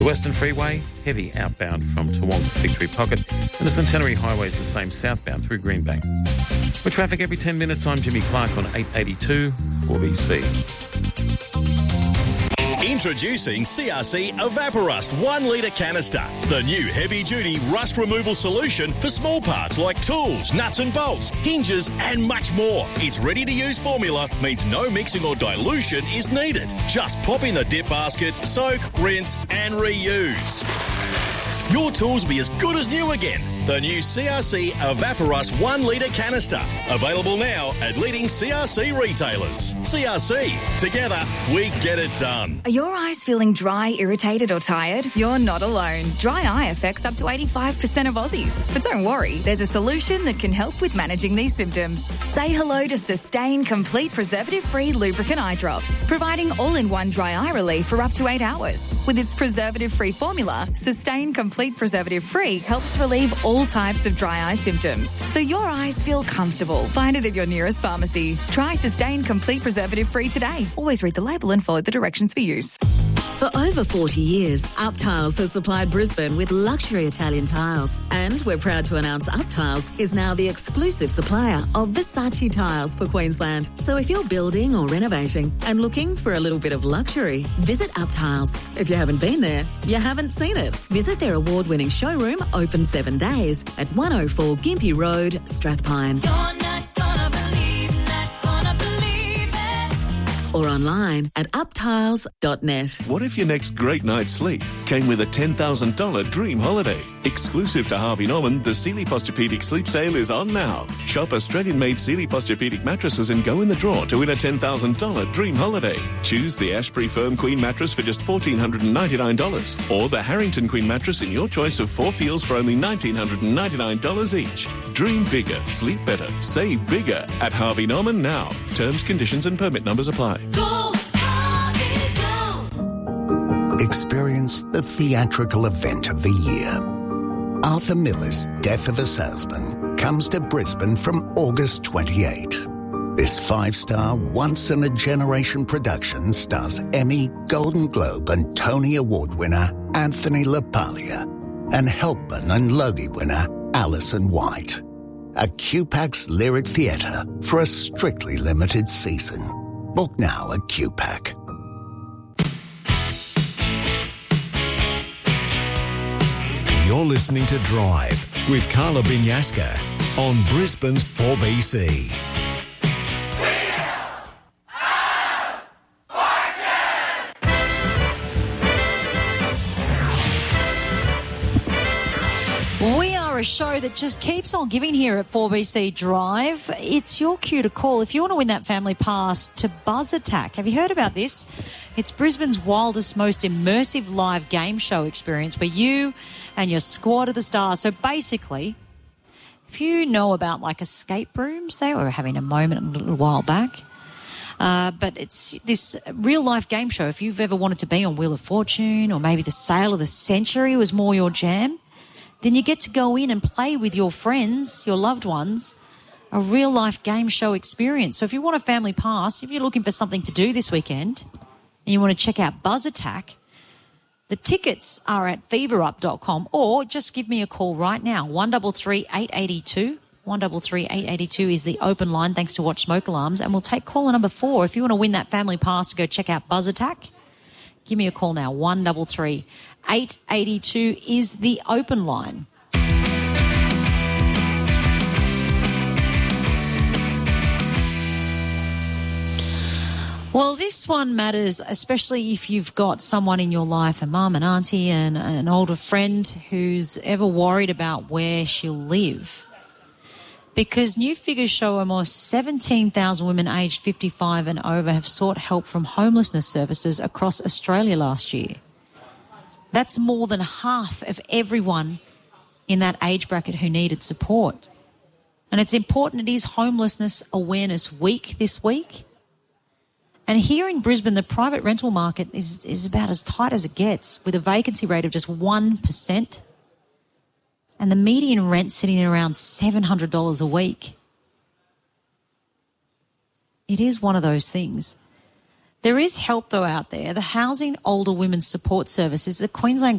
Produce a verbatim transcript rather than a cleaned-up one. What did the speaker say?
The Western Freeway, heavy outbound from Toowong to Victory Pocket, and the Centenary Highway is the same southbound through Greenbank. With traffic every ten minutes, I'm Jimmy Clark on eight eighty-two four B C. Introducing C R C Evaporust one litre canister, the new heavy-duty rust removal solution for small parts like tools, nuts and bolts, hinges and much more. Its ready-to-use formula means no mixing or dilution is needed. Just pop in the dip basket, soak, rinse and reuse. Your tools will be as good as new again. The new C R C Evaporust one litre canister. Available now at leading C R C retailers. C R C. Together, we get it done. Are your eyes feeling dry, irritated or tired? You're not alone. Dry eye affects up to eighty-five percent of Aussies. But don't worry, there's a solution that can help with managing these symptoms. Say hello to Sustain Complete Preservative-Free Lubricant Eye Drops, providing all-in-one dry eye relief for up to eight hours. With its preservative-free formula, Sustain Complete Preservative-Free helps relieve all all types of dry eye symptoms, so your eyes feel comfortable. Find it at your nearest pharmacy. Try Sustain Complete Preservative Free today. Always read the label and follow the directions for use. For over forty years, Up Tiles has supplied Brisbane with luxury Italian tiles. And we're proud to announce Up Tiles is now the exclusive supplier of Versace tiles for Queensland. So if you're building or renovating and looking for a little bit of luxury, visit Up Tiles. If you haven't been there, you haven't seen it. Visit their award-winning showroom, open seven days, at one oh four Gympie Road, Strathpine. You're not gonna believe, not gonna believe it. Or online at uptiles dot net. What if your next great night's sleep came with a ten thousand dollars dream holiday? Exclusive to Harvey Norman, the Sealy Posturepedic Sleep Sale is on now. Shop Australian-made Sealy Posturepedic mattresses and go in the draw to win a ten thousand dollars dream holiday. Choose the Ashbury Firm Queen mattress for just one thousand four hundred ninety-nine dollars or the Harrington Queen mattress in your choice of four feels for only one thousand nine hundred ninety-nine dollars each. Dream bigger, sleep better, save bigger at Harvey Norman now. Terms, conditions and permit numbers apply. Go, Harvey, go. Experience the theatrical event of the year. Arthur Miller's Death of a Salesman comes to Brisbane from August twenty-eighth. This five-star, once-in-a-generation production stars Emmy, Golden Globe and Tony Award winner Anthony LaPaglia and Helpman and Logie winner Alison White. A Q PAC's Lyric Theatre for a strictly limited season. Book now at Q PAC. You're listening to Drive with Carla Binyaska on Brisbane's four B C. We are a show that just keeps on giving here at four B C Drive. It's your cue to call if you want to win that family pass to Buzz Attack. Have you heard about this? It's Brisbane's wildest, most immersive live game show experience where you and your squad of the stars. So basically, if you know about like escape rooms, they were having a moment a little while back. Uh, but it's this real-life game show. If you've ever wanted to be on Wheel of Fortune or maybe the Sale of the Century was more your jam, then you get to go in and play with your friends, your loved ones, a real-life game show experience. So if you want a family pass, if you're looking for something to do this weekend and you want to check out Buzz Attack, the tickets are at fever up dot com or just give me a call right now, one three three, eight eight two. one three three, eight eight two is the open line thanks to Watch Smoke Alarms, and we'll take caller number four. If you want to win that family pass to go check out Buzz Attack, give me a call now, one three three, eight eight two is the open line. Well, this one matters, especially if you've got someone in your life, a mum, an auntie, and an older friend who's ever worried about where she'll live. Because new figures show almost seventeen thousand women aged fifty-five and over have sought help from homelessness services across Australia last year. That's more than half of everyone in that age bracket who needed support. And it's important, it is Homelessness Awareness Week this week. And here in Brisbane, the private rental market is, is about as tight as it gets, with a vacancy rate of just one percent. And the median rent sitting at around seven hundred dollars a week. It is one of those things There is help, though, out there. The Housing Older Women's Support Service is a Queensland